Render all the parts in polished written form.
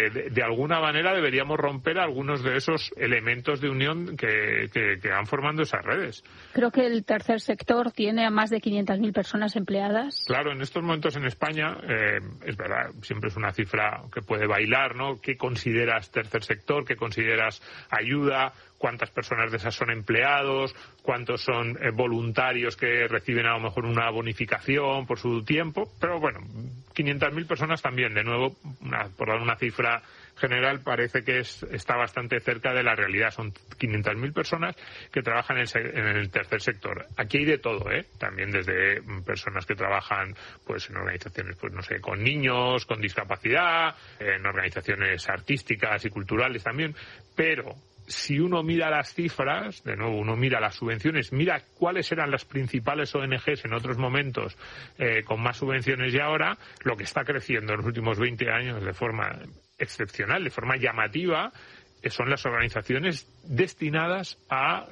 de alguna manera deberíamos romper algunos de esos elementos de unión que van formando esas redes. Creo que el tercer sector tiene a más de 500.000 personas empleadas. Claro, en estos momentos en España, es verdad, siempre es una cifra que puede bailar, ¿no? ¿Qué consideras tercer sector? ¿Qué consideras ayuda? ¿Cuántas personas de esas son empleados? ¿Cuántos son voluntarios que reciben a lo mejor una bonificación por su tiempo? Pero bueno, 500.000 personas también, de nuevo, por dar una cifra general, parece que está bastante cerca de la realidad. Son 500.000 personas que trabajan en el tercer sector. Aquí hay de todo, también desde personas que trabajan pues en organizaciones, pues no sé, con niños, con discapacidad, en organizaciones artísticas y culturales también, pero si uno mira las cifras, de nuevo, uno mira las subvenciones, mira cuáles eran las principales ONGs en otros momentos con más subvenciones y ahora, lo que está creciendo en los últimos 20 años de forma excepcional, de forma llamativa, son las organizaciones destinadas a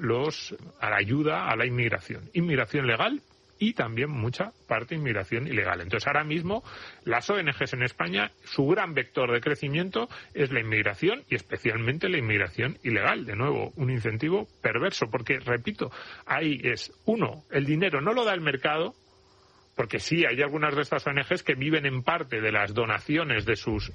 la ayuda a la inmigración legal y también mucha parte inmigración ilegal. Entonces, ahora mismo, las ONGs en España, su gran vector de crecimiento es la inmigración y especialmente la inmigración ilegal. De nuevo, un incentivo perverso, porque, repito, ahí es, uno, el dinero no lo da el mercado, porque sí, hay algunas de estas ONGs que viven en parte de las donaciones de sus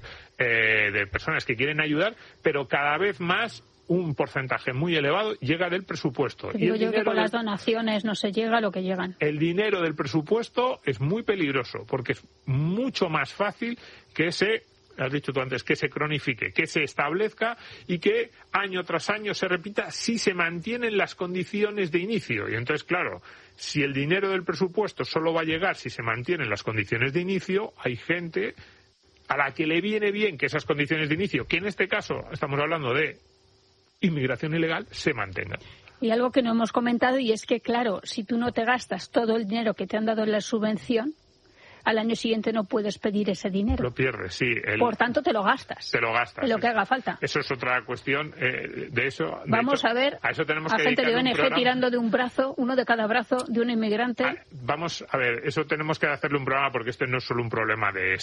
de personas que quieren ayudar, pero cada vez más un porcentaje muy elevado llega del presupuesto. Te digo yo que con las donaciones no se llega a lo que llegan. El dinero del presupuesto es muy peligroso, porque es mucho más fácil que has dicho tú antes, que se cronifique, que se establezca y que año tras año se repita si se mantienen las condiciones de inicio. Y entonces, claro, si el dinero del presupuesto solo va a llegar si se mantienen las condiciones de inicio, hay gente a la que le viene bien que esas condiciones de inicio, que en este caso estamos hablando de inmigración ilegal, se mantengan. Y algo que no hemos comentado, y es que, claro, si tú no te gastas todo el dinero que te han dado en la subvención, al año siguiente no puedes pedir ese dinero. Lo pierdes, sí. Por tanto, te lo gastas. Te lo gastas. En lo que haga falta. Eso es otra cuestión de eso. Vamos a ver a eso tenemos a que gente de ONG tirando de un brazo, uno de cada brazo, de un inmigrante. Vamos a ver, eso tenemos que hacerle un programa, porque este no es solo un problema de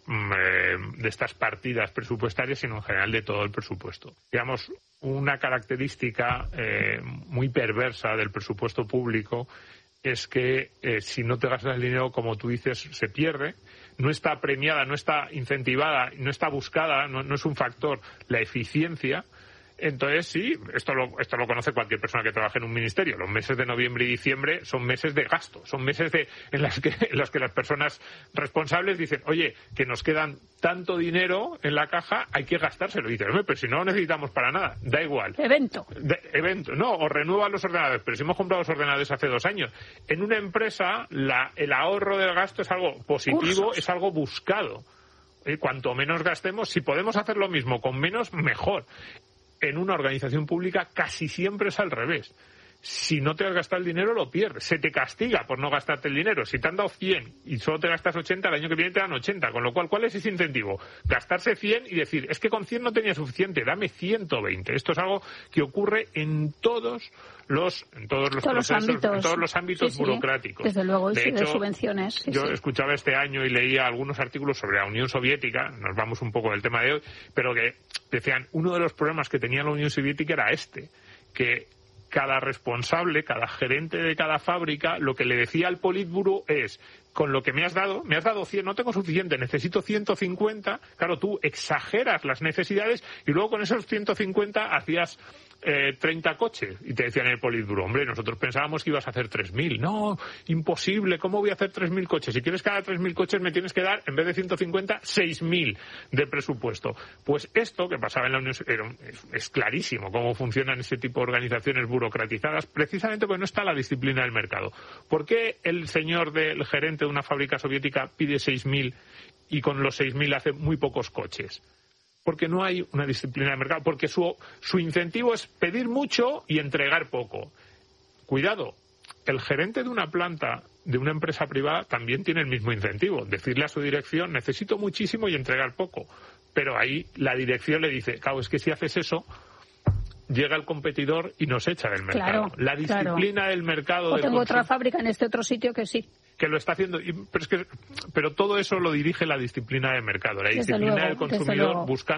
de estas partidas presupuestarias, sino en general de todo el presupuesto. Digamos, una característica muy perversa del presupuesto público es que si no te gastas el dinero, como tú dices, se pierde, no está premiada, no está incentivada, no está buscada, no es un factor la eficiencia. Entonces, sí, esto lo conoce cualquier persona que trabaje en un ministerio. Los meses de noviembre y diciembre son meses de gasto, son meses en los que las personas responsables dicen, oye, que nos quedan tanto dinero en la caja, hay que gastárselo. Y dicen, pero si no lo necesitamos para nada, da igual. Evento, no, o renuevan los ordenadores, pero si hemos comprado los ordenadores hace 2 años. En una empresa, el ahorro del gasto es algo positivo, es algo buscado. Cuanto menos gastemos, si podemos hacer lo mismo con menos, mejor. En una organización pública casi siempre es al revés. Si no te has gastado el dinero, lo pierdes. Se te castiga por no gastarte el dinero. Si te han dado 100 y solo te gastas 80, el año que viene te dan 80. Con lo cual, ¿cuál es ese incentivo? Gastarse 100 y decir, es que con 100 no tenía suficiente, dame 120. Esto es algo que ocurre en todos los ámbitos burocráticos. Desde luego, de hecho, de subvenciones. Yo escuchaba este año y leía algunos artículos sobre la Unión Soviética, nos vamos un poco del tema de hoy, pero que decían, uno de los problemas que tenía la Unión Soviética era que cada responsable, cada gerente de cada fábrica, lo que le decía al Politburo es, con lo que me has dado 100, no tengo suficiente, necesito 150. Claro, tú exageras las necesidades y luego con esos 150 hacías 30 coches. Y te decían en el Politburo, hombre, nosotros pensábamos que ibas a hacer 3.000. No, imposible, ¿cómo voy a hacer 3.000 coches? Si quieres que haga 3.000 coches me tienes que dar, en vez de 150, 6.000 de presupuesto. Pues esto que pasaba en la Unión es clarísimo cómo funcionan ese tipo de organizaciones burocratizadas, precisamente porque no está la disciplina del mercado. ¿Por qué el señor del gerente de una fábrica soviética pide 6.000 y con los 6.000 hace muy pocos coches? Porque no hay una disciplina de mercado, porque su incentivo es pedir mucho y entregar poco. Cuidado, el gerente de una planta, de una empresa privada, también tiene el mismo incentivo, decirle a su dirección, necesito muchísimo y entregar poco. Pero ahí la dirección le dice, claro, es que si haces eso, llega el competidor y nos echa del mercado. La disciplina del mercado... O tengo otra fábrica en este otro sitio que sí. Que lo está haciendo, pero todo eso lo dirige la disciplina de mercado, la disciplina del consumidor buscando